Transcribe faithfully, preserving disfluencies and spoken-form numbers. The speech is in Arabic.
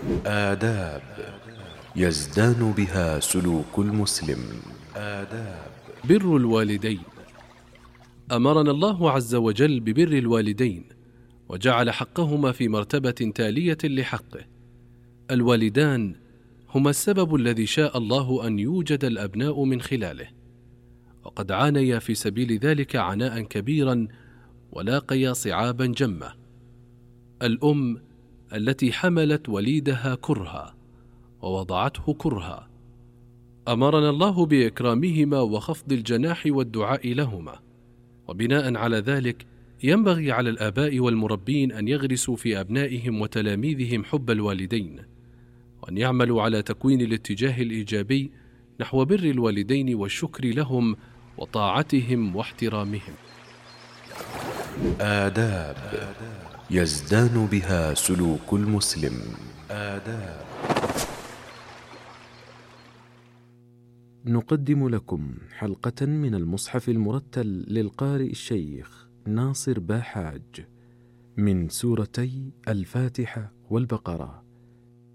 آداب يزدان بها سلوك المسلم. آداب بر الوالدين. أمرنا الله عز وجل ببر الوالدين، وجعل حقهما في مرتبة تالية لحقه. الوالدان هما السبب الذي شاء الله أن يوجد الأبناء من خلاله، وقد عانيا في سبيل ذلك عناء كبيرا ولاقيا صعابا جمة. الأم التي حملت وليدها كرها ووضعته كرها، أمرنا الله بإكرامهما وخفض الجناح والدعاء لهما. وبناء على ذلك ينبغي على الآباء والمربين أن يغرسوا في أبنائهم وتلاميذهم حب الوالدين، وأن يعملوا على تكوين الاتجاه الإيجابي نحو بر الوالدين والشكر لهم وطاعتهم واحترامهم. آداب يزدان بها سلوك المسلم. آداب. نقدم لكم حلقة من المصحف المرتل للقارئ الشيخ ناصر باحاج من سورتي الفاتحة والبقرة.